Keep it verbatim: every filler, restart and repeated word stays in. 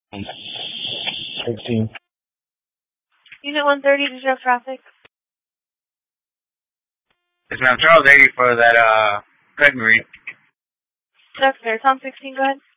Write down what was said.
sixteen. Unit one thirty, did you have traffic? Yes, ma'am. Charles eighty for that, uh, Craig Marine. That's fair. Tom sixteen, go ahead.